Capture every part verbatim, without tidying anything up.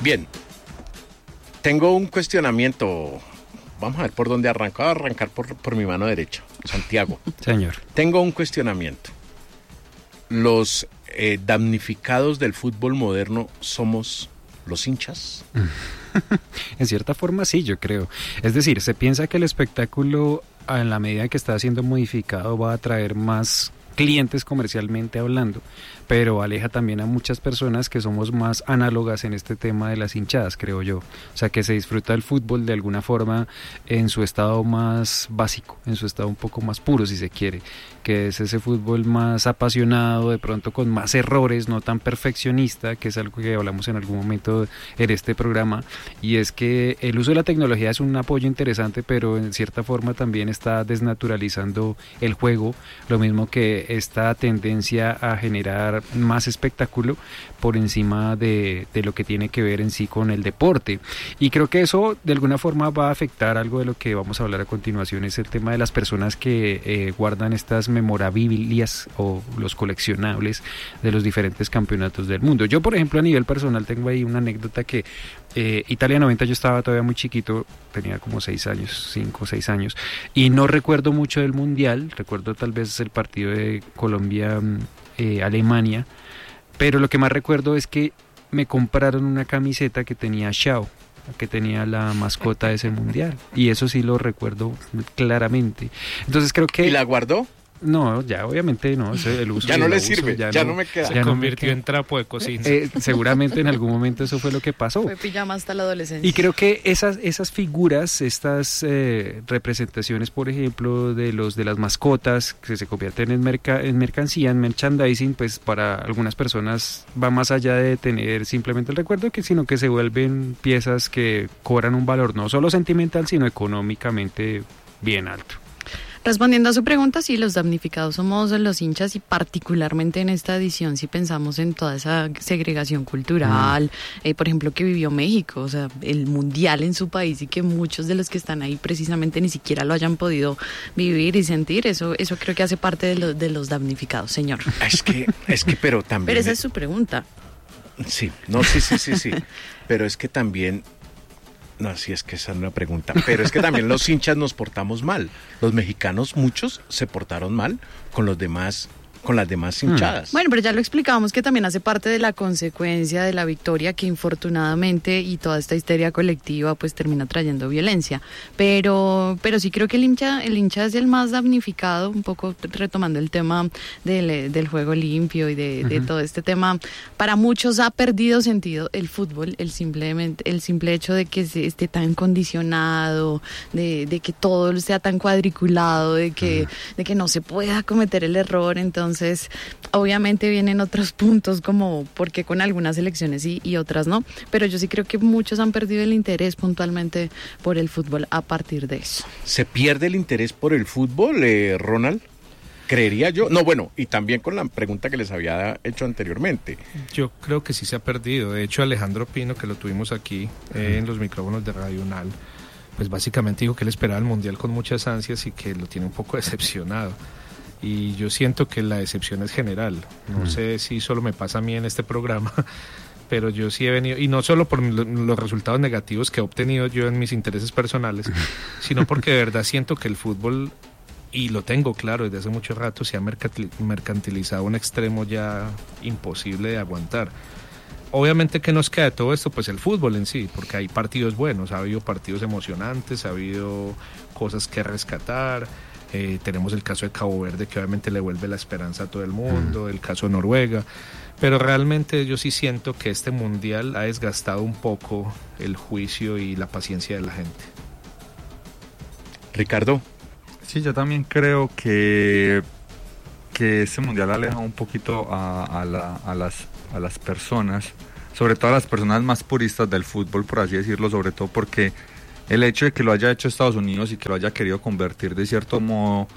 Bien, tengo un cuestionamiento. Vamos a ver por dónde arranco. Voy a arrancar por, por mi mano derecha, Santiago. Señor. Tengo un cuestionamiento. ¿Los eh, damnificados del fútbol moderno somos los hinchas? En cierta forma sí, yo creo. Es decir, se piensa que el espectáculo, en la medida que está siendo modificado, va a atraer más clientes comercialmente hablando, pero aleja también a muchas personas que somos más análogas en este tema de las hinchadas, creo yo. O sea, que se disfruta el fútbol de alguna forma en su estado más básico, en su estado un poco más puro, si se quiere, que es ese fútbol más apasionado, de pronto con más errores, no tan perfeccionista, que es algo que hablamos en algún momento en este programa, y es que el uso de la tecnología es un apoyo interesante, pero en cierta forma también está desnaturalizando el juego, lo mismo que esta tendencia a generar más espectáculo por encima de, de lo que tiene que ver en sí con el deporte, y creo que eso de alguna forma va a afectar algo de lo que vamos a hablar a continuación, es el tema de las personas que eh, guardan estas memorabilias o los coleccionables de los diferentes campeonatos del mundo. Yo, por ejemplo, a nivel personal tengo ahí una anécdota que eh, Italia noventa, yo estaba todavía muy chiquito, tenía como seis años, cinco o seis años, y no recuerdo mucho del mundial, recuerdo tal vez el partido de Colombia eh, Alemania, pero lo que más recuerdo es que me compraron una camiseta que tenía Xiao, que tenía la mascota de ese mundial, y eso sí lo recuerdo claramente. Entonces creo que... ¿Y la guardó? No, ya obviamente no, el uso ya no le uso, sirve, ya, ya no, no me queda. Se convirtió en trapo de cocina. Eh, seguramente en algún momento eso fue lo que pasó. Fue pijama hasta la adolescencia. Y creo que esas esas figuras, estas eh, representaciones, por ejemplo, de los de las mascotas que se convierten en, merca, en mercancía, en merchandising, pues para algunas personas va más allá de tener simplemente el recuerdo, que sino que se vuelven piezas que cobran un valor no solo sentimental, sino económicamente bien alto. Respondiendo a su pregunta, sí, los damnificados somos los hinchas, y particularmente en esta edición si pensamos en toda esa segregación cultural, mm. eh, por ejemplo, que vivió México, o sea, el mundial en su país, y que muchos de los que están ahí precisamente ni siquiera lo hayan podido vivir y sentir, eso eso creo que hace parte de, lo, de los damnificados, señor. Es que, es que, pero también... Pero esa es su pregunta. Sí, no, sí, sí, sí, sí, pero es que también... No, sí, es que esa es una pregunta, pero es que también los hinchas nos portamos mal. Los mexicanos, muchos, se portaron mal con los demás, con las demás hinchadas. Bueno, pero ya lo explicábamos que también hace parte de la consecuencia de la victoria, que infortunadamente y toda esta histeria colectiva pues termina trayendo violencia. Pero pero sí creo que el hincha el hincha es el más damnificado, un poco retomando el tema del, del juego limpio y de, uh-huh. de todo este tema. Para muchos ha perdido sentido el fútbol, el simplemente el simple hecho de que se esté tan condicionado, de, de que todo sea tan cuadriculado, de que, uh-huh. de que no se pueda cometer el error. Entonces Entonces, obviamente vienen otros puntos como por qué con algunas selecciones y, y otras no, pero yo sí creo que muchos han perdido el interés puntualmente por el fútbol a partir de eso. ¿Se pierde el interés por el fútbol, eh, Ronald? Creería yo. No, bueno, y también con la pregunta que les había hecho anteriormente. Yo creo que sí se ha perdido. De hecho, Alejandro Pino, que lo tuvimos aquí eh, en los micrófonos de Radio Unal, pues básicamente dijo que él esperaba el Mundial con muchas ansias y que lo tiene un poco decepcionado. Y yo siento que la decepción es general. No mm. sé si solo me pasa a mí en este programa, pero yo sí he venido, y no solo por los resultados negativos que he obtenido yo en mis intereses personales, sino porque de verdad siento que el fútbol, y lo tengo claro desde hace mucho rato, se ha mercantilizado a un extremo ya imposible de aguantar. Obviamente, ¿qué nos queda de todo esto? Pues el fútbol en sí, porque hay partidos buenos, ha habido partidos emocionantes, ha habido cosas que rescatar. Eh, tenemos el caso de Cabo Verde, que obviamente le vuelve la esperanza a todo el mundo, el caso de Noruega, pero realmente yo sí siento que este mundial ha desgastado un poco el juicio y la paciencia de la gente. Ricardo. Sí, yo también creo que, que este mundial ha alejado un poquito a, a, la, a, las, a las personas, sobre todo a las personas más puristas del fútbol, por así decirlo, sobre todo porque el hecho de que lo haya hecho Estados Unidos y que lo haya querido convertir de cierto modo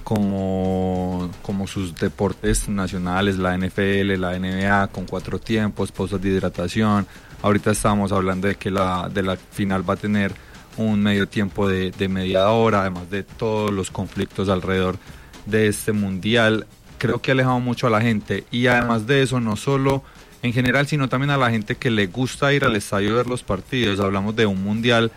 como, como sus deportes nacionales, la N F L, la N B A, con cuatro tiempos, pausas de hidratación. Ahorita estábamos hablando de que la, de la final va a tener un medio tiempo de, de media hora, además de todos los conflictos alrededor de este mundial. Creo que ha alejado mucho a la gente, y además de eso, no solo en general, sino también a la gente que le gusta ir al estadio a ver los partidos. Hablamos de un mundial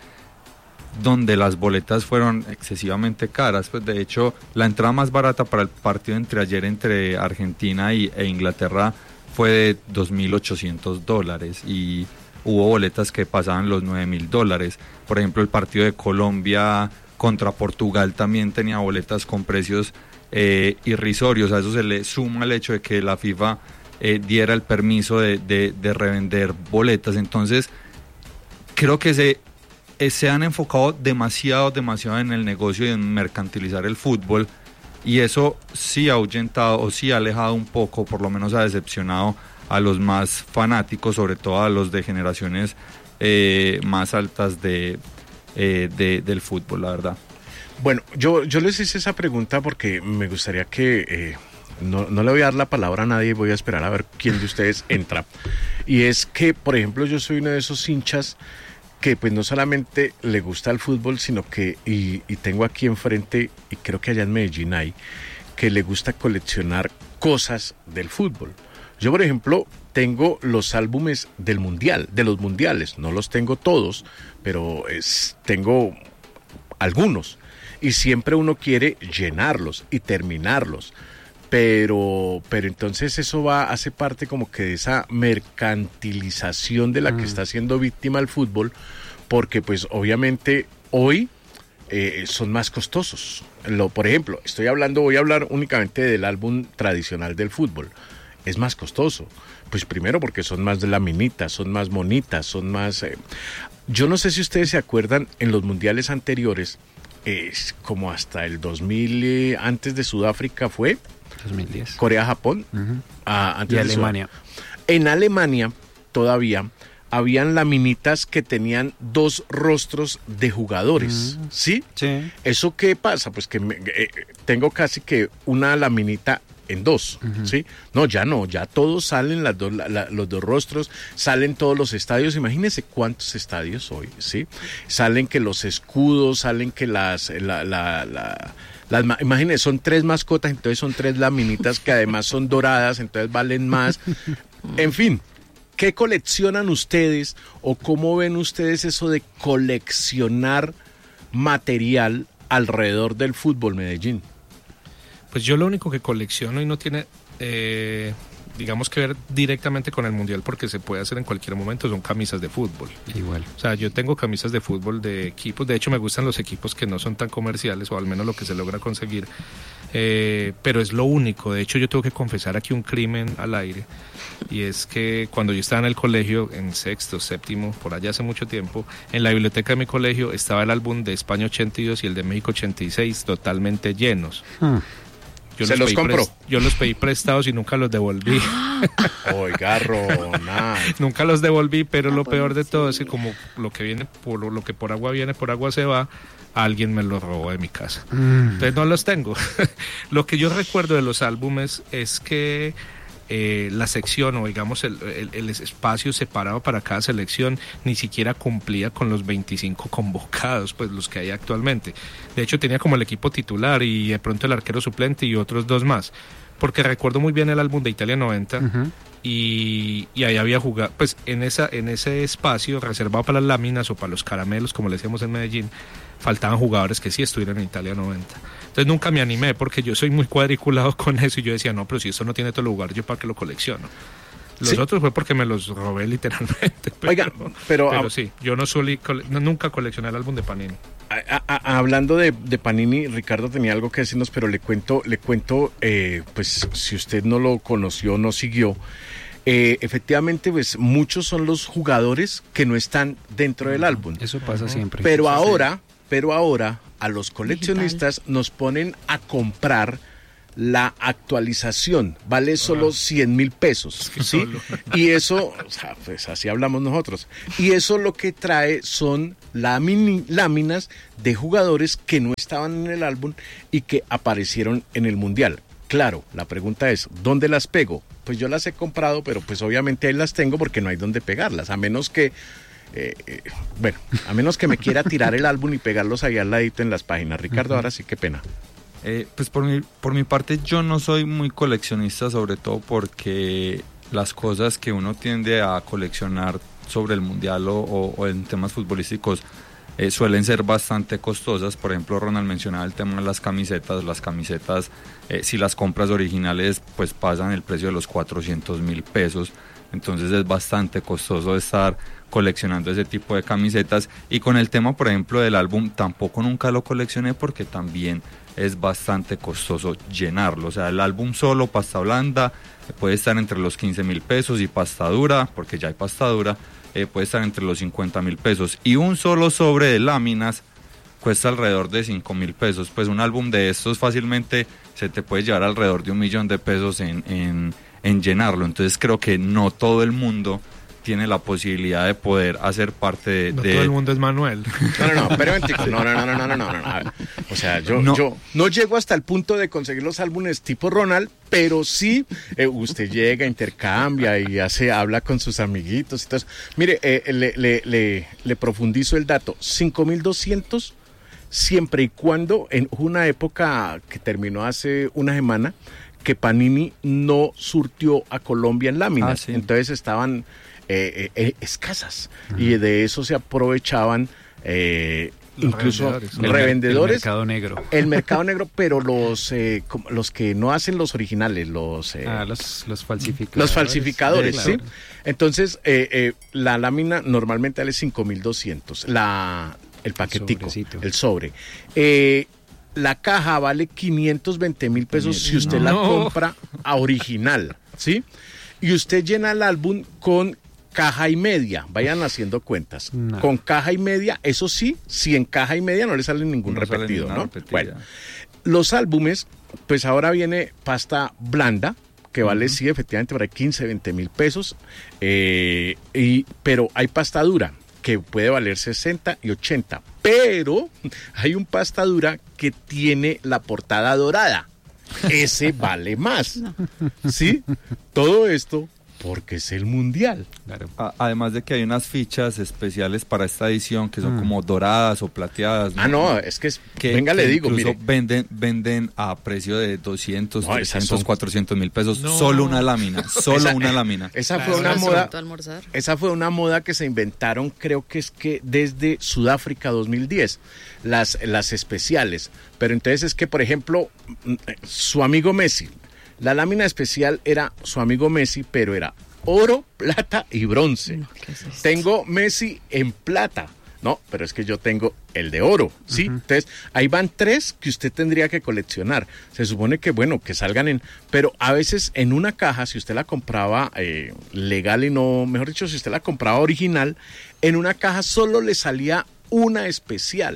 donde las boletas fueron excesivamente caras. Pues de hecho, la entrada más barata para el partido entre ayer entre Argentina y, e Inglaterra fue de dos mil ochocientos dólares y hubo boletas que pasaban los nueve mil dólares. Por ejemplo, el partido de Colombia contra Portugal también tenía boletas con precios eh, irrisorios. A eso se le suma el hecho de que la FIFA eh, diera el permiso de, de, de revender boletas. Entonces, creo que se, eh, se han enfocado demasiado, demasiado en el negocio y en mercantilizar el fútbol, y eso sí ha ahuyentado o sí ha alejado un poco, por lo menos ha decepcionado a los más fanáticos, sobre todo a los de generaciones eh, más altas de, eh, de, del fútbol, la verdad. Bueno, yo, yo les hice esa pregunta porque me gustaría que, eh, no, no le voy a dar la palabra a nadie, voy a esperar a ver quién de ustedes entra. Y es que, por ejemplo, yo soy uno de esos hinchas que pues no solamente le gusta el fútbol, sino que, y, y tengo aquí enfrente, y creo que allá en Medellín hay, que le gusta coleccionar cosas del fútbol. Yo, por ejemplo, tengo los álbumes del mundial, de los mundiales, no los tengo todos, pero es, tengo algunos. Y siempre uno quiere llenarlos y terminarlos. Pero, pero entonces eso va, hace parte como que de esa mercantilización de la que está siendo víctima el fútbol, porque pues obviamente hoy eh, son más costosos. Lo, por ejemplo, estoy hablando, voy a hablar únicamente del álbum tradicional del fútbol. Es más costoso. Pues primero porque son más laminitas, son más monitas, son más... Eh, yo no sé si ustedes se acuerdan, en los mundiales anteriores, eh, como hasta el dos mil, eh, antes de Sudáfrica fue... dos mil diez. Corea-Japón. Uh-huh. ah, antes y de Alemania. Sudáfrica. En Alemania todavía habían laminitas que tenían dos rostros de jugadores, uh-huh. ¿sí? Sí. ¿Eso qué pasa? Pues que me, eh, tengo casi que una laminita en dos, uh-huh. ¿sí? No, ya no, ya todos salen, las dos, la, la, los dos rostros, salen todos los estadios, imagínense cuántos estadios hoy, ¿sí? Salen que los escudos, salen que las... La, la, la, las imagínense, son tres mascotas, entonces son tres laminitas que además son doradas, entonces valen más. En fin, ¿qué coleccionan ustedes o cómo ven ustedes eso de coleccionar material alrededor del fútbol, Medellín? Pues yo lo único que colecciono y no tiene, eh, digamos que ver directamente con el mundial, porque se puede hacer en cualquier momento, son camisas de fútbol. Igual. O sea, yo tengo camisas de fútbol de equipos, de hecho me gustan los equipos que no son tan comerciales, o al menos lo que se logra conseguir, eh, pero es lo único. De hecho, yo tengo que confesar aquí un crimen al aire, y es que cuando yo estaba en el colegio, en sexto, séptimo, por allá hace mucho tiempo, en la biblioteca de mi colegio estaba el álbum de España ochenta y dos y el de México ochenta y seis totalmente llenos. Hmm. Yo ¿Se los, los compró? Prest, yo los pedí prestados y nunca los devolví. Oiga, Ronald. Nunca los devolví, pero ah, lo peor de todo es que como lo que viene por lo que por agua viene, por agua se va, alguien me los robó de mi casa. Mm. Entonces no los tengo. Lo que yo recuerdo de los álbumes es que eh, la sección, o digamos el, el, el espacio separado para cada selección, ni siquiera cumplía con los veinticinco convocados, pues los que hay actualmente. De hecho tenía como el equipo titular y de pronto el arquero suplente y otros dos más, porque recuerdo muy bien el álbum de Italia noventa. Uh-huh. y, y ahí había jugado, pues en esa en ese espacio reservado para las láminas o para los caramelos, como le decíamos en Medellín, faltaban jugadores que sí estuvieran en Italia noventa. Entonces nunca me animé porque yo soy muy cuadriculado con eso y yo decía, no, pero si esto no tiene todo lugar, ¿yo para qué lo colecciono? Los sí. otros fue porque me los robé literalmente. Pero, Oiga, pero... pero sí, yo no solí, no, nunca coleccioné el álbum de Panini. A, a, hablando de, de Panini, Ricardo tenía algo que decirnos, pero le cuento, le cuento, eh, pues si usted no lo conoció, no siguió, eh, efectivamente, pues muchos son los jugadores que no están dentro del álbum. Eso pasa siempre. Pero ahora, pero ahora a los coleccionistas Digital. Nos ponen a comprar la actualización, vale solo ah. cien mil pesos, ¿sí? Solo. Y eso, o sea, pues así hablamos nosotros, y eso lo que trae son lámin- láminas de jugadores que no estaban en el álbum y que aparecieron en el mundial. Claro, la pregunta es, ¿dónde las pego? Pues yo las he comprado, pero pues obviamente ahí las tengo porque no hay dónde pegarlas, a menos que Eh, eh, bueno, a menos que me quiera tirar el álbum y pegarlos ahí al ladito en las páginas. Ricardo, uh-huh. ahora sí, qué pena. Eh, pues por mi, por mi parte yo no soy muy coleccionista, sobre todo porque las cosas que uno tiende a coleccionar sobre el mundial o, o, o en temas futbolísticos eh, suelen ser bastante costosas. Por ejemplo, Ronald mencionaba el tema de las camisetas. Las camisetas, eh, si las compras originales, pues pasan el precio de los cuatrocientos mil pesos. Entonces es bastante costoso estar coleccionando ese tipo de camisetas. Y con el tema, por ejemplo, del álbum, tampoco nunca lo coleccioné porque también es bastante costoso llenarlo. O sea, el álbum solo, pasta blanda, puede estar entre los quince mil pesos, y pasta dura, porque ya hay pasta dura, eh, puede estar entre los cincuenta mil pesos. Y un solo sobre de láminas cuesta alrededor de cinco mil pesos. Pues un álbum de estos fácilmente se te puede llevar alrededor de un millón de pesos en, en, en llenarlo. Entonces creo que no todo el mundo tiene la posibilidad de poder hacer parte de... No de... todo el mundo es Manuel. No, no, no, pero no, no, no, no, no, no, no, no. O sea, yo no. yo no llego hasta el punto de conseguir los álbumes tipo Ronald, pero sí, eh, usted llega, intercambia y hace, habla con sus amiguitos y todo eso. Mire, eh, le, le, le, le profundizo el dato, cinco mil doscientos, siempre y cuando, en una época que terminó hace una semana, que Panini no surtió a Colombia en láminas, ah, sí. Entonces estaban... Eh, eh, escasas, uh-huh. Y de eso se aprovechaban eh, incluso revendedores, el, revendedores, el mercado negro, el mercado negro, pero los eh, los que no hacen los originales, los eh, ah, los, los falsificadores, los falsificadores, sí, ¿sí? claro. Entonces eh, eh, la lámina normalmente vale cinco mil doscientos, la el paquetico, el, el sobre. Eh, la caja vale quinientos veinte mil pesos si usted no. la compra a original, ¿sí? Y usted llena el álbum con caja y media, vayan haciendo cuentas. No. Con caja y media, eso sí, si en caja y media no le sale ningún no repetido, sale ¿no? Repetida. Bueno, los álbumes, pues ahora viene pasta blanda, que vale, uh-huh. sí, efectivamente, para quince, veinte mil pesos, eh, y, pero hay pasta dura, que puede valer sesenta y ochenta, pero hay un pasta dura que tiene la portada dorada. Ese vale más, no. ¿Sí? Todo esto porque es el mundial. Claro. Además de que hay unas fichas especiales para esta edición que son mm. como doradas o plateadas. Ah, no, es que, es, que venga, que le digo, incluso mire. Venden, venden a precio de doscientos, no, trescientos, son... cuatrocientos mil pesos, no. Solo una lámina, solo esa, una lámina. Esa fue una moda, esa fue una moda que se inventaron, creo que es que desde Sudáfrica dos mil diez, las, las especiales. Pero entonces es que, por ejemplo, su amigo Messi, la lámina especial era su amigo Messi, pero era oro, plata y bronce. No, ¿qué es tengo Messi en plata. No, pero es que yo tengo el de oro, ¿sí? Uh-huh. Entonces, ahí van tres que usted tendría que coleccionar. Se supone que, bueno, que salgan en... Pero a veces en una caja, si usted la compraba eh, legal y no... Mejor dicho, si usted la compraba original, en una caja solo le salía una especial.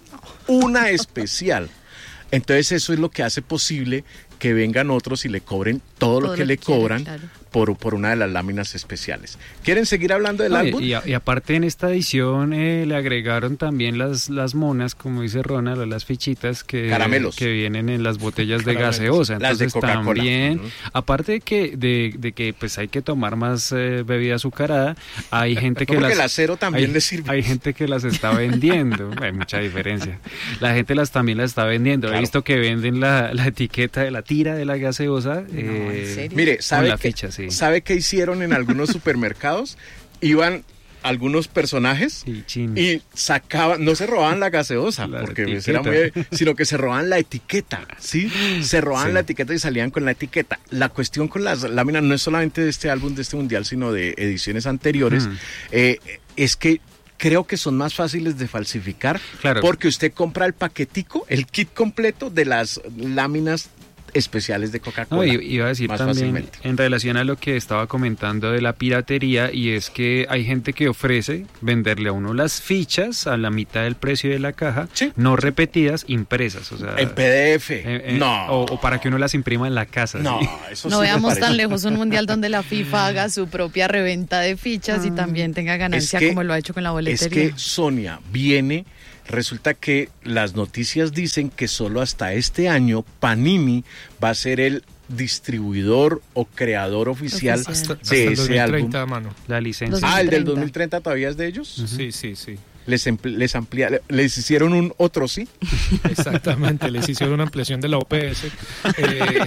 Una especial. Entonces, eso es lo que hace posible que vengan otros y le cobren todo, todo lo que lo le quiere, cobran claro. por, por una de las láminas especiales. ¿Quieren seguir hablando del no, álbum? Y, y aparte en esta edición eh, le agregaron también las, las monas, como dice Ronald, las fichitas que, Caramelos. que vienen en las botellas Caramelos. de gaseosa. Entonces, las de Coca-Cola. También, uh-huh. aparte de que, de, de que pues hay que tomar más eh, bebida azucarada, hay gente que Porque las... el acero también hay, le sirve. Hay gente que las está vendiendo, hay mucha diferencia. La gente las también las está vendiendo. Claro. He visto que venden la, la etiqueta de la tira de la gaseosa. No, eh, ¿en serio? Mire, ¿sabe, la que, ficha, sí. ¿sabe qué hicieron en algunos supermercados? Iban algunos personajes sí, y sacaban, no se robaban la gaseosa, la porque era muy, sino que se robaban la etiqueta, ¿sí? Se robaban sí. la etiqueta y salían con la etiqueta. La cuestión con las láminas no es solamente de este álbum, de este mundial, sino de ediciones anteriores, mm. eh, es que creo que son más fáciles de falsificar, claro. porque usted compra el paquetico, el kit completo de las láminas especiales de Coca-Cola. No, iba a decir también fácilmente. En relación a lo que estaba comentando de la piratería, y es que hay gente que ofrece venderle a uno las fichas a la mitad del precio de la caja, ¿sí? no repetidas, impresas, o sea, en P D F, eh, eh, no, o, o para que uno las imprima en la casa. No, ¿sí? eso no sí veamos tan lejos un mundial donde la FIFA haga su propia reventa de fichas ah. y también tenga ganancia es que, como lo ha hecho con la boletería. Es que Sonia viene... Resulta que las noticias dicen que solo hasta este año Panini va a ser el distribuidor o creador oficial, oficial. Hasta, de hasta ese dos mil treinta, álbum. Mano. La licencia. Ah, ¿el del dos mil treinta todavía es de ellos? Uh-huh. Sí, sí, sí. Les, empl- les, amplia- les hicieron un otro sí. Exactamente, les hicieron una ampliación de la O P S. Eh,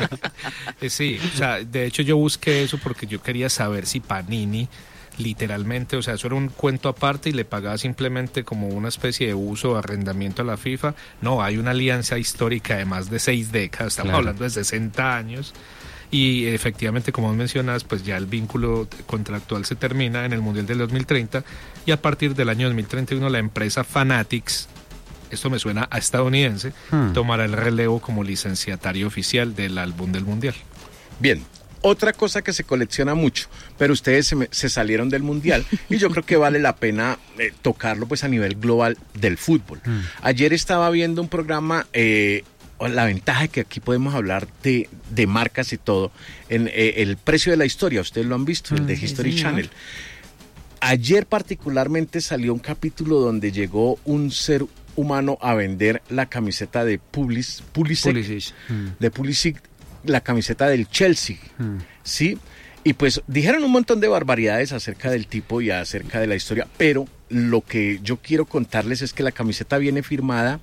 eh, sí, o sea, de hecho yo busqué eso porque yo quería saber si Panini, literalmente, o sea, eso era un cuento aparte y le pagaba simplemente como una especie de uso o arrendamiento a la FIFA. No, hay una alianza histórica de más de seis décadas, estamos Claro. hablando de sesenta años. Y efectivamente, como mencionas, pues ya el vínculo contractual se termina en el Mundial del dos mil treinta y a partir del año dos mil treinta y uno la empresa Fanatics, esto me suena a estadounidense, Hmm. tomará el relevo como licenciatario oficial del álbum del Mundial. Bien, otra cosa que se colecciona mucho, pero ustedes se, me- se salieron del mundial y yo creo que vale la pena eh, tocarlo pues a nivel global del fútbol. Mm. Ayer estaba viendo un programa, eh, la ventaja es que aquí podemos hablar de, de marcas y todo, en eh, el precio de la historia, ustedes lo han visto, el Mm, de sí, History señor. Channel. Ayer particularmente salió un capítulo donde llegó un ser humano a vender la camiseta de Pulis, Pulisic, Pulisic. Mm. de Pulisic, la camiseta del Chelsea, Mm. ¿sí? Y pues dijeron un montón de barbaridades acerca del tipo y acerca de la historia, pero lo que yo quiero contarles es que la camiseta viene firmada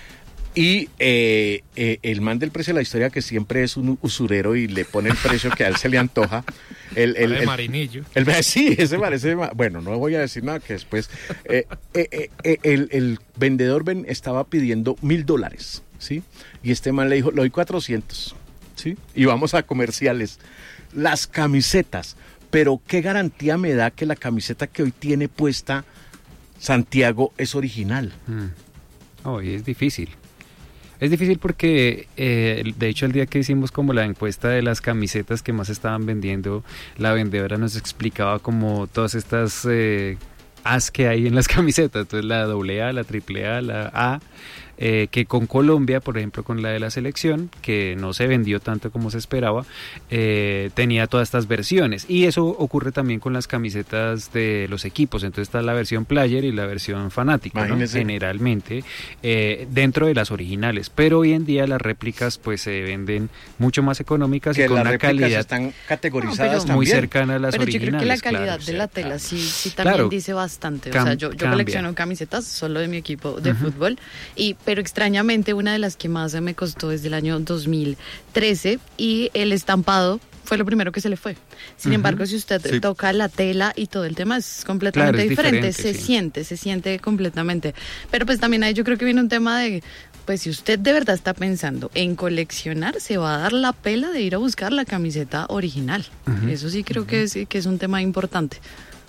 y eh, eh, el man del precio de la historia, que siempre es un usurero y le pone el precio que a él se le antoja, el, el, de el- Marinillo. el- sí, ese parece, ma- bueno, no voy a decir nada que después, eh, eh, eh, eh, el, el vendedor ven- estaba pidiendo mil dólares, ¿sí? Y este man le dijo, le doy cuatrocientos, ¿sí? Y vamos a comerciales. Las camisetas, pero ¿qué garantía me da que la camiseta que hoy tiene puesta Santiago es original? Mm. Oh, y es difícil. Es difícil porque, eh, de hecho, el día que hicimos como la encuesta de las camisetas que más estaban vendiendo, la vendedora nos explicaba como todas estas eh, As que hay en las camisetas. Entonces la doble A, la triple A, la A, eh, que con Colombia, por ejemplo, con la de la selección, que no se vendió tanto como se esperaba, eh, tenía todas estas versiones. Y eso ocurre también con las camisetas de los equipos. Entonces está la versión player y la versión fanático, ¿no? Imagínese. Generalmente eh, dentro de las originales. Pero hoy en día las réplicas pues se venden mucho más económicas y Que con las una réplicas calidad están categorizadas No, pero- también. muy cercana a las Pero yo originales. creo que la calidad claro. de la tela sí, sí también Claro. dice bastante. O Cam- sea, yo, yo cambia. colecciono camisetas solo de mi equipo de Ujú. fútbol, y pero extrañamente una de las que más me costó es del año dos mil trece y el estampado fue lo primero que se le fue. Sin Ujú. embargo, si usted Sí. toca la tela y todo el tema es completamente Claro, es diferente, diferente, se sí. siente, se siente completamente. Pero pues también ahí yo creo que viene un tema de, pues si usted de verdad está pensando en coleccionar, se va a dar la pela de ir a buscar la camiseta original. Ujú. Eso sí creo que, es, que es un tema importante.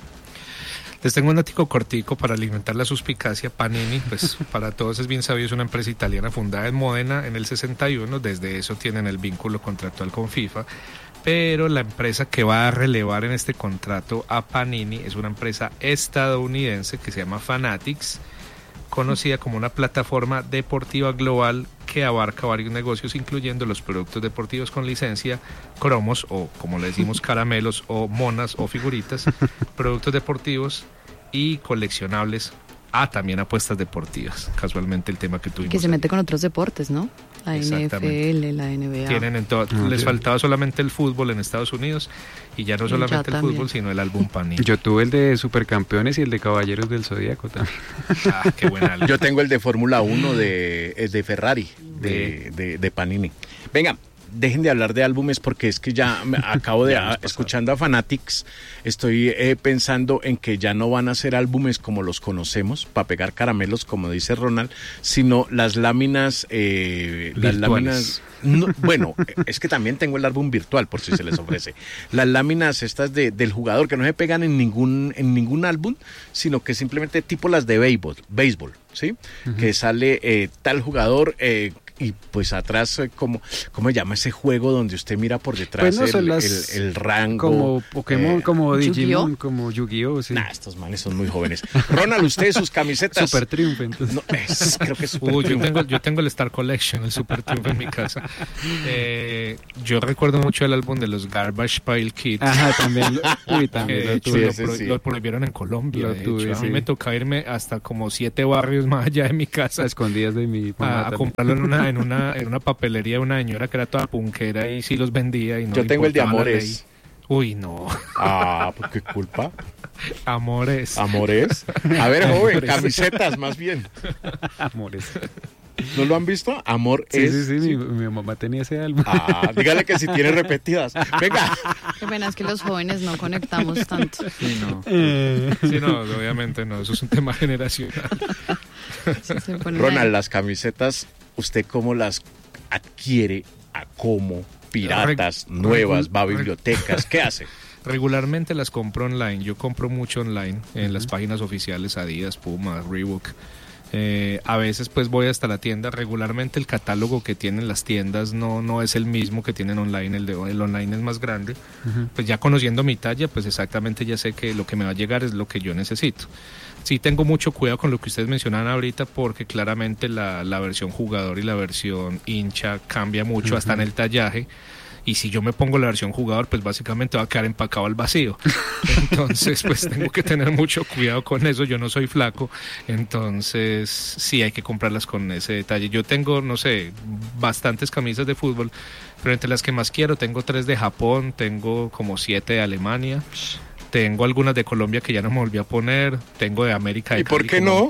Les tengo un dato cortico para alimentar la suspicacia. Panini, pues para todos es bien sabido, es una empresa italiana fundada en Módena en el sesenta y uno, desde eso tienen el vínculo contractual con FIFA, pero la empresa que va a relevar en este contrato a Panini es una empresa estadounidense que se llama Fanatics, conocida como una plataforma deportiva global que abarca varios negocios, incluyendo los productos deportivos con licencia, cromos o, como le decimos, caramelos o monas o figuritas, productos deportivos y coleccionables, ah, también apuestas deportivas, casualmente el tema que tuvimos. Que se mete con otros deportes, ¿no? La N F Exactamente. L, la N B A. Tienen en todo, Ah, les sí. faltaba solamente el fútbol en Estados Unidos y ya no Y solamente ya el también. fútbol, sino el álbum Panini. Yo tuve el de Supercampeones y el de Caballeros del Zodíaco también. Ah, qué buena álbum. Yo tengo el de Fórmula uno de, eh, de Ferrari, de, de, de Panini. Venga, dejen de hablar de álbumes porque es que ya me acabo de, Ya hemos a- pasado. escuchando a Fanatics, estoy eh, pensando en que ya no van a ser álbumes como los conocemos, para pegar caramelos, como dice Ronald, sino las láminas, eh, las Virtuales. láminas... no, bueno, es que también tengo el álbum virtual por si se les ofrece. Las láminas estas de, del jugador que no se pegan en ningún en ningún álbum, sino que simplemente tipo las de béisbol, béisbol, ¿sí? Que sale eh, tal jugador eh, y pues atrás eh, como ¿cómo se llama ese juego donde usted mira por detrás Pues no el, son las- el- el rango? Como Pokémon, eh, como Yu-Gi-Oh. Digimon, como Yu-Gi-Oh, sí. Nah, estos manes son muy jóvenes. Ronald, usted sus camisetas. Super Triunfo, entonces. No, es- creo que es Super Uy, yo Triunfo. tengo, yo tengo el Star Collection, el Super Triunfo en mi casa. Eh, yo recuerdo mucho el álbum de los Garbage Pail Kids. Ajá, también lo, uy, que también de lo hecho tuve. lo, sí, pro- sí. lo prohibieron en Colombia. Lo de tuve, hecho. A mí sí. me tocaba irme hasta como siete barrios más allá de mi casa A escondidas de mi mamá a, a también. comprarlo en una, en una en una papelería de una señora que era toda punquera y sí los vendía y no Yo le tengo el de importaba la Amores. ley. Uy, no. Ah, ¿por qué culpa? Amores. ¿Amores? A ver, joven, camisetas más bien. Amores. ¿No lo han visto? Amor Sí, es... sí, sí, mi, mi mamá tenía ese álbum. Ah, dígale que si tiene repetidas. Venga. Qué pena es que los jóvenes no conectamos tanto. Sí, no. Sí, no, obviamente no, eso es un tema generacional. Sí, se ponen Ronald, ahí. las camisetas, ¿usted cómo las adquiere? ¿A cómo? ¿Piratas, Reg- nuevas, reg- va a bibliotecas? ¿Qué hace? Regularmente las compro online, yo compro mucho online en las páginas oficiales Adidas, Puma, Reebok. Eh, a veces pues voy hasta la tienda. Regularmente el catálogo que tienen las tiendas no, no es el mismo que tienen online, el, de, el online es más grande. Ujú. Pues ya conociendo mi talla, pues exactamente ya sé que lo que me va a llegar es lo que yo necesito. Sí tengo mucho cuidado con lo que ustedes mencionan ahorita, porque claramente la, la versión jugador y la versión hincha cambia mucho, Ujú. hasta en el tallaje. Y si yo me pongo la versión jugador, pues básicamente va a quedar empacado al vacío. Entonces, pues tengo que tener mucho cuidado con eso. Yo no soy flaco, entonces sí hay que comprarlas con ese detalle. Yo tengo, no sé, bastantes camisas de fútbol, pero entre las que más quiero, tengo tres de Japón, tengo como siete de Alemania, tengo algunas de Colombia que ya no me volví a poner, tengo de América de ¿Y por Cali qué como- no?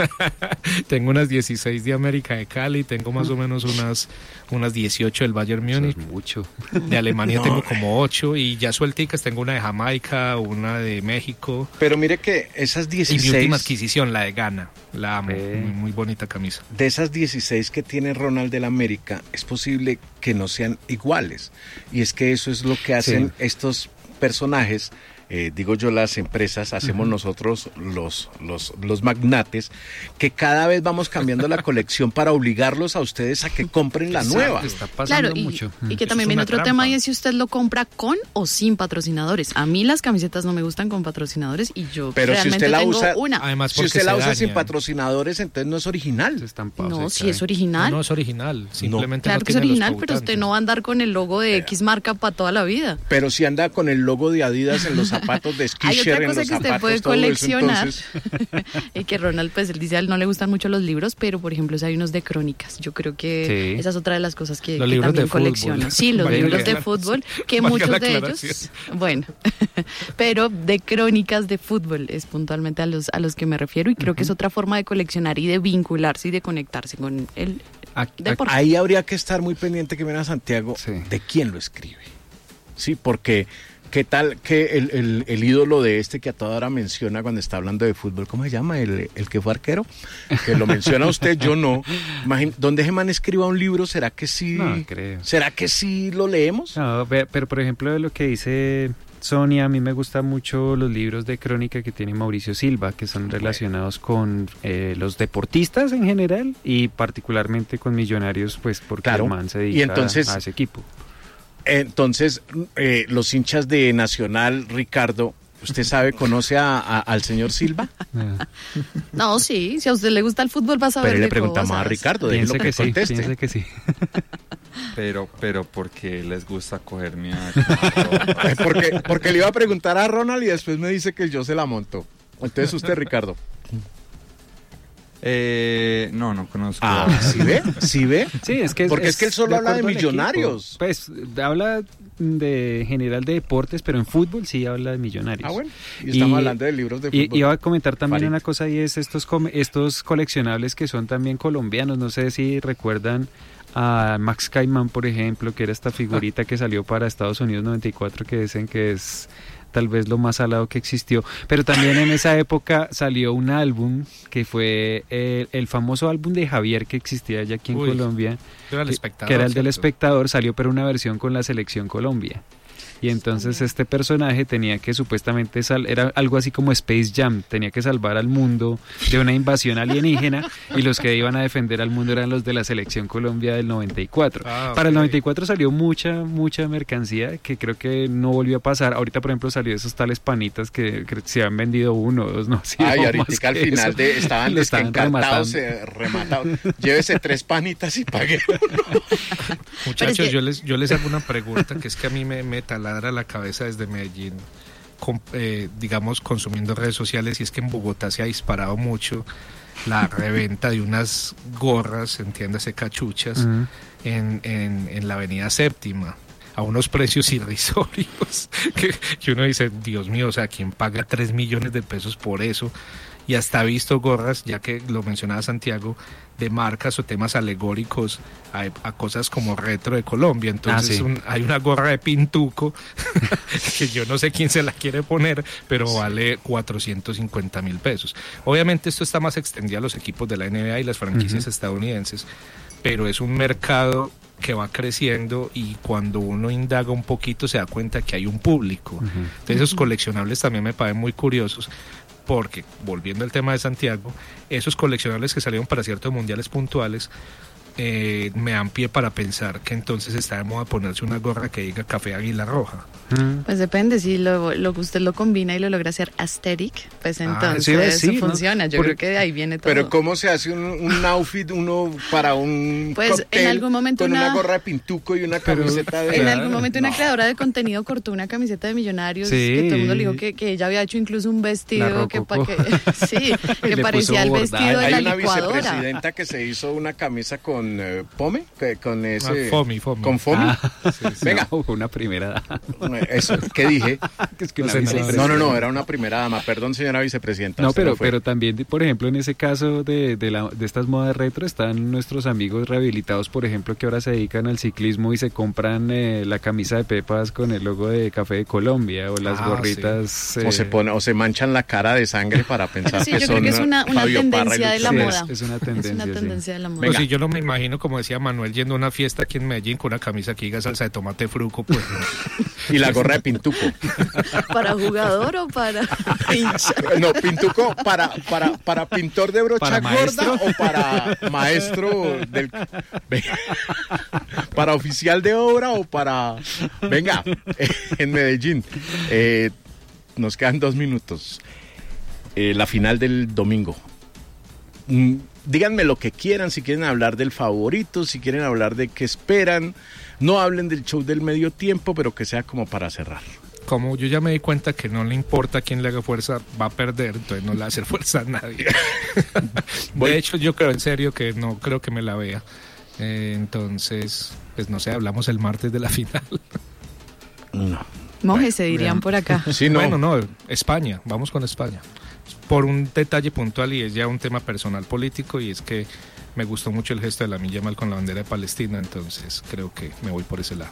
Tengo unas dieciséis de América de Cali, tengo más o menos unas, unas dieciocho del Bayern Eso Múnich. es mucho. De Alemania No. tengo como ocho y ya suelticas tengo una de Jamaica, una de México Pero mire que esas y mi última dieciséis, adquisición, la de Ghana. La amo, Eh. muy, muy bonita camisa. de esas dieciséis que tiene Ronald del América, es posible que no sean iguales. Y es que eso es lo que hacen Sí. estos personajes. Eh, digo yo, las empresas, hacemos nosotros los, los, los magnates, que cada vez vamos cambiando la colección para obligarlos a ustedes a que compren la Exacto, nueva. Está pasando Claro, y, mucho. y que Eso también es viene una otro trampa. tema y es si usted lo compra con o sin patrocinadores. A mí las camisetas no me gustan con patrocinadores y yo Pero si realmente usted la tengo usa- una. Además, Si porque usted la se usa sin dañan. patrocinadores, entonces no es original. Estampado, No, se si cae. es original. No, no es original, simplemente Claro no que es tiene los original, pero usted pautantes. no va a andar con el logo de X marca para toda la vida. Pero si anda con el logo de Adidas en los zapatos de Hay Skisher, otra en cosa los que usted zapatos, puede todo eso, coleccionar. entonces, Y que Ronald, pues él dice, a él no le gustan mucho los libros, pero por ejemplo, si hay unos de crónicas. Yo creo que Sí. esa es otra de las cosas que, Los que libros también de fútbol. colecciono. Sí, los Valga libros la de aclaración. fútbol, que Valga muchos la de aclaración. ellos, bueno, pero de crónicas de fútbol es puntualmente a los, a los que me refiero y creo que es otra forma de coleccionar y de vincularse y de conectarse con el Aquí- deporte. ahí habría que estar muy pendiente, que viene a Santiago, Sí. de quién lo escribe. Sí, porque qué tal que el, el, el ídolo de este que a toda hora menciona cuando está hablando de fútbol, ¿cómo se llama? El, el que fue arquero, que lo menciona usted, yo no. Imagín, ¿dónde ese man escriba un libro? ¿Será que sí? No, creo. ¿Será que sí lo leemos? No, ve- pero por ejemplo de lo que dice Sonia, a mí me gustan mucho los libros de crónica que tiene Mauricio Silva, que son relacionados con eh, los deportistas en general y particularmente con Millonarios, pues porque Claro. el man se Y dedica entonces- a ese equipo. Entonces, eh, los hinchas de Nacional, Ricardo, ¿usted sabe, conoce a, a- al señor Silva? Ah, No, sí, si a usted le gusta el fútbol va a saber Pero le de preguntamos a cosas. Ricardo, déjelo piense que que sí, conteste. piense que sí. Pero, pero porque les gusta cogerme a... Ay, porque, porque le iba a preguntar a Ronald y después me dice que yo se la monto. Entonces usted, Ricardo. Eh, no, no conozco. Ah, ¿sí ve? ¿Sí ve? Sí, es que Porque es que él solo habla de acuerdo al Millonarios. equipo. Pues habla de general de deportes, pero en fútbol sí habla de Millonarios. Ah, bueno. Y estamos Y- hablando de libros de Y fútbol. iba a comentar también Farid. una cosa y es estos come- estos coleccionables que son también colombianos. No sé si recuerdan a Max Caimán, por ejemplo, que era esta figurita que salió para Estados Unidos noventa y cuatro, que dicen que es tal vez lo más salado que existió. Pero también en esa época salió un álbum que fue el, el famoso álbum de Javier que existía allá aquí en Uy, Colombia, Era el que, espectador, que era el del ¿cierto? espectador, salió pero una versión con la selección Colombia. Y entonces este personaje tenía que supuestamente sal era algo así como Space Jam, tenía que salvar al mundo de una invasión alienígena y los que iban a defender al mundo eran los de la selección Colombia del noventa y cuatro. Ah, Para el ok. noventa y cuatro salió mucha, mucha mercancía que creo que no volvió a pasar. Ahorita, por ejemplo, salió esos tales panitas que, que se han vendido uno o dos, no. Sí, Ay, no, ahorita más al que final eso. de, estaban Lo los que estaban encartados, rematando. eh, rematados. Llévese tres panitas y pague. Muchachos, Pero es que- yo les yo les hago una pregunta que es que a mí me, me taladra la cabeza desde Medellín, con- eh, digamos, consumiendo redes sociales, y es que en Bogotá se ha disparado mucho la reventa de unas gorras, entiéndase, cachuchas, Ujú. en, en, en la avenida Séptima. a unos precios irrisorios que, que uno dice, Dios mío, o sea, ¿quién paga tres millones de pesos por eso? Y hasta he visto gorras, ya que lo mencionaba Santiago, de marcas o temas alegóricos a, a cosas como retro de Colombia. Entonces ah, sí. un, hay una gorra de Pintuco que yo no sé quién se la quiere poner, pero sí. vale cuatrocientos cincuenta mil pesos. Obviamente esto está más extendido a los equipos de la N B A y las franquicias uh-huh. estadounidenses, pero es un mercado que va creciendo y cuando uno indaga un poquito se da cuenta que hay un público. Uh-huh. Entonces esos coleccionables también me parecen muy curiosos, porque, volviendo al tema de Santiago, esos coleccionables que salieron para ciertos mundiales puntuales eh, me dan pie para pensar que entonces está de moda ponerse una gorra que diga Café Águila Roja. Pues depende, si lo, lo usted lo combina y lo logra hacer aesthetic, pues entonces ah, sí, eso sí, funciona, ¿no? yo Por, creo que de ahí viene todo. Pero ¿cómo se hace un, un outfit uno para un pues cóctel en algún momento con una, una gorra de Pintuco y una pero, camiseta de... En claro. algún momento una no. creadora de contenido cortó una camiseta de Millonarios, sí. que todo el mundo le dijo que, que ella había hecho incluso un vestido que, pa, que, sí, que parecía el vestido hay, de hay la una licuadora. vicepresidenta que se hizo una camisa con eh, pome, que, con ese... Ah, foamy, foamy. Con foamy. Ah, sí, sí. Venga. No, una primera dama. Eso, ¿qué dije? Es que una no, vicepresidenta. no, no, no, era una primera dama. Perdón, señora vicepresidenta. No, pero, no pero también, por ejemplo, en ese caso de, de, la, de estas modas retro, están nuestros amigos rehabilitados, por ejemplo, que ahora se dedican al ciclismo y se compran eh, la camisa de Pepas con el logo de Café de Colombia o las ah, gorritas. Sí. Eh... O, se pone, o se manchan la cara de sangre para pensar sí, que yo son creo que es una, una tendencia de la sí, moda. Es, es una tendencia, es una tendencia sí. de la moda. Pues sí, yo no me imagino, como decía Manuel, yendo a una fiesta aquí en Medellín con una camisa que diga salsa de tomate fruco, pues. Y la gorra de Pintuco. ¿Para jugador o para hincha? No, Pintuco para, para, para pintor de brocha ¿Para gorda o para maestro del... para oficial de obra o para... Venga, en Medellín. Eh, nos quedan dos minutos. Eh, la final del domingo. Mm, díganme lo que quieran, si quieren hablar del favorito, si quieren hablar de qué esperan. No hablen del show del medio tiempo, pero que sea como para cerrar. Como yo ya me di cuenta que no le importa a quién le haga fuerza, va a perder, entonces no le va a hacer fuerza a nadie. De hecho, yo creo en serio que no creo que me la vea. Eh, entonces, pues no sé, hablamos el martes de la final. No. Moje, se dirían por acá. Sí, no. Bueno, no, España, vamos con España. Por un detalle puntual y es ya un tema personal político, y es que me gustó mucho el gesto de Lamine Yamal con la bandera de Palestina, entonces creo que me voy por ese lado.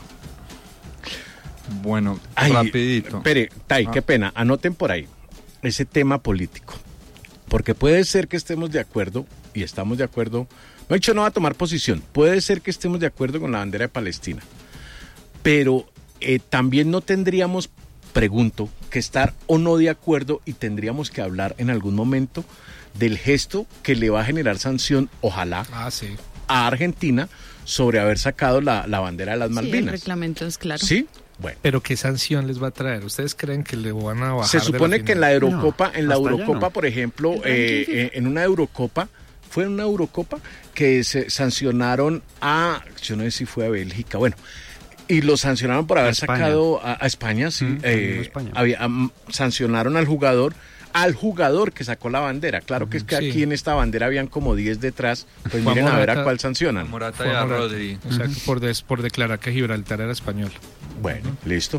Bueno, Ay, rapidito. Espere, Tai, ah. qué pena, anoten por ahí ese tema político, porque puede ser que estemos de acuerdo, y estamos de acuerdo, no he dicho no va a tomar posición, puede ser que estemos de acuerdo con la bandera de Palestina, pero eh, también no tendríamos, pregunto, que estar o no de acuerdo, y tendríamos que hablar en algún momento del gesto que le va a generar sanción, ojalá, ah, sí. a Argentina sobre haber sacado la, la bandera de las Malvinas. Sí, el reglamento es claro. Sí. Bueno. Pero ¿qué sanción les va a traer? ¿Ustedes creen que le van a bajar? Se supone de la que en la Eurocopa, no, en la Eurocopa, no. por ejemplo, eh, en una Eurocopa, fue en una Eurocopa que se sancionaron a, yo no sé si fue a Bélgica, bueno, y lo sancionaron por haber a sacado a, a España, sí, mm, eh, España. Había, um, sancionaron al jugador, al jugador que sacó la bandera. Claro que es que sí. Aquí en esta bandera habían como diez detrás, pues Juan miren Morata, a ver a cuál sancionan. Morata y a Rodri. O sea, uh-huh. por, des, por declarar que Gibraltar era español. Bueno, uh-huh. listo.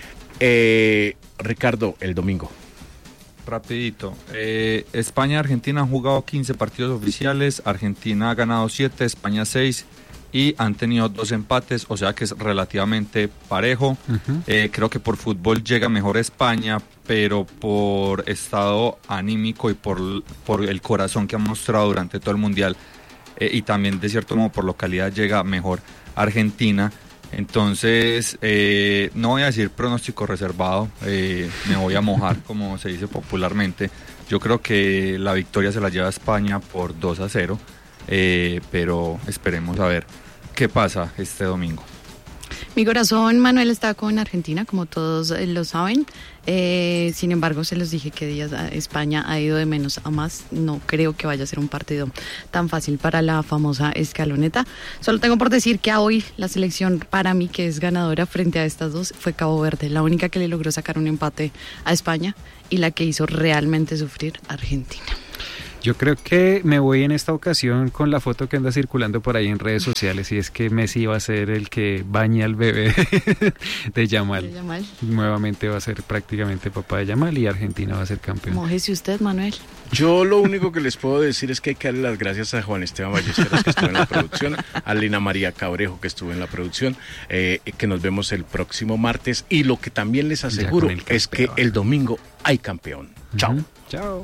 Eh, Ricardo, el domingo. Rapidito. Eh, España y Argentina han jugado quince partidos oficiales. Argentina ha ganado siete, España seis. Y han tenido dos empates, o sea que es relativamente parejo. Uh-huh. Eh, creo que por fútbol llega mejor España, pero por estado anímico y por, por el corazón que ha mostrado durante todo el Mundial, eh, y también de cierto modo por localidad llega mejor Argentina. Entonces, eh, no voy a decir pronóstico reservado, eh, me voy a mojar como se dice popularmente. Yo creo que la victoria se la lleva España por dos a cero. Eh, pero esperemos a ver qué pasa este domingo. Mi corazón, Manuel, está con Argentina, como todos eh, lo saben. Eh, sin embargo, se los dije que días España ha ido de menos a más. No creo que vaya a ser un partido tan fácil para la famosa escaloneta. Solo tengo por decir que a hoy la selección para mí que es ganadora frente a estas dos fue Cabo Verde, la única que le logró sacar un empate a España y la que hizo realmente sufrir a Argentina. Yo creo que me voy en esta ocasión con la foto que anda circulando por ahí en redes sociales, y es que Messi va a ser el que baña al bebé de Yamal. De Yamal. Nuevamente va a ser prácticamente papá de Yamal y Argentina va a ser campeón. Mójese usted, Manuel. Yo lo único que les puedo decir es que hay que darle las gracias a Juan Esteban Ballesteros, que estuvo en la producción, a Lina María Cabrejo, que estuvo en la producción, eh, que nos vemos el próximo martes, y lo que también les aseguro es que el domingo hay campeón. Uh-huh. Chao. Chao.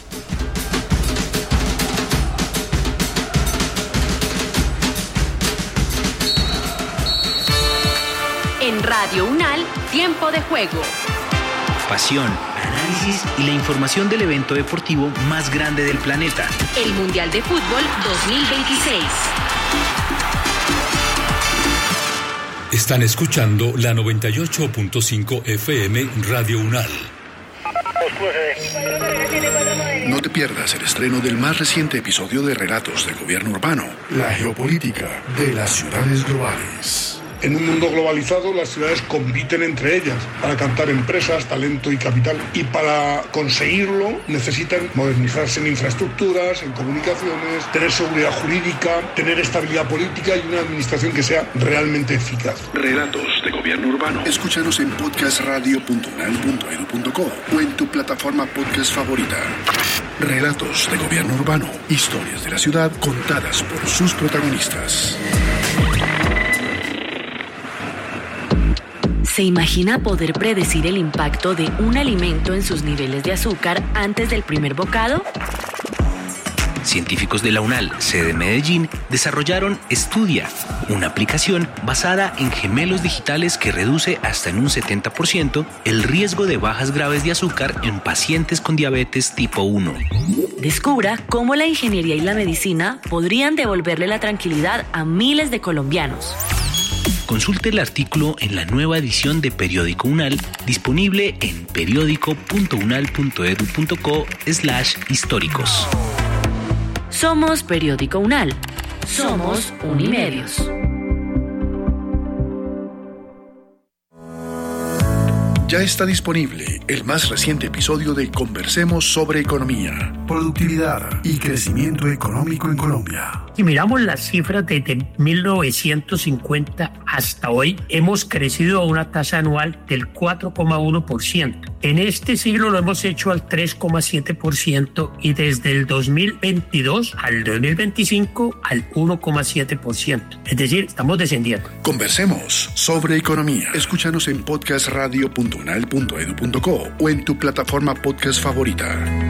En Radio Unal, tiempo de juego. Pasión, análisis y la información del evento deportivo más grande del planeta. El Mundial de Fútbol dos mil veintiséis. Están escuchando la noventa y ocho punto cinco F M Radio Unal. No te pierdas el estreno del más reciente episodio de Relatos del Gobierno Urbano, la geopolítica de las ciudades globales. En un mundo globalizado, las ciudades compiten entre ellas para captar empresas, talento y capital. Y para conseguirlo necesitan modernizarse en infraestructuras, en comunicaciones, tener seguridad jurídica, tener estabilidad política y una administración que sea realmente eficaz. Relatos de Gobierno Urbano. Escúchanos en podcast radio punto unal punto edu punto co o en tu plataforma podcast favorita. Relatos de Gobierno Urbano. Historias de la ciudad contadas por sus protagonistas. ¿Se imagina poder predecir el impacto de un alimento en sus niveles de azúcar antes del primer bocado? Científicos de la UNAL, sede Medellín, desarrollaron Estudia, una aplicación basada en gemelos digitales que reduce hasta en un setenta por ciento el riesgo de bajas graves de azúcar en pacientes con diabetes tipo uno. Descubra cómo la ingeniería y la medicina podrían devolverle la tranquilidad a miles de colombianos. Consulte el artículo en la nueva edición de Periódico Unal, disponible en periódico punto unal punto edu punto co slash históricos. Somos Periódico Unal. Somos Unimedios. Ya está disponible el más reciente episodio de Conversemos sobre Economía, Productividad y Crecimiento Económico en Colombia. Si miramos las cifras desde mil novecientos cincuenta hasta hoy, hemos crecido a una tasa anual del cuatro coma uno por ciento. En este siglo lo hemos hecho al tres coma siete por ciento y desde el dos mil veintidós al dos mil veinticinco al uno coma siete por ciento. Es decir, estamos descendiendo. Conversemos sobre Economía. Escúchanos en podcast radio punto unal punto edu punto co o en tu plataforma podcast favorita.